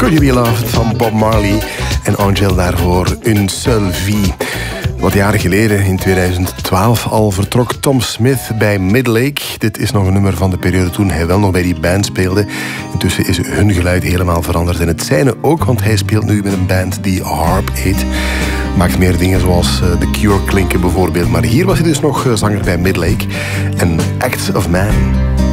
Could You Be Loved van Bob Marley en Angèle daarvoor Une Seule Vie. Wat jaren geleden, in 2012, al vertrok Tom Smith bij Midlake. Dit is nog een nummer van de periode toen hij wel nog bij die band speelde. Intussen is hun geluid helemaal veranderd. En het zijne ook, want hij speelt nu met een band die Harp heet. Maakt meer dingen zoals The Cure klinken bijvoorbeeld. Maar hier was hij dus nog zanger bij Midlake. En Acts of Man.